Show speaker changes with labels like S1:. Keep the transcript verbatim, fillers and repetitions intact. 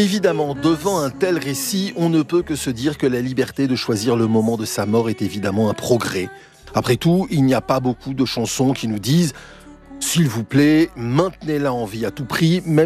S1: Évidemment, devant un tel récit, on ne peut que se dire que la liberté de choisir le moment de sa mort est évidemment un progrès. Après tout, il n'y a pas beaucoup de chansons qui nous disent « S'il vous plaît, maintenez-la en vie à tout prix », même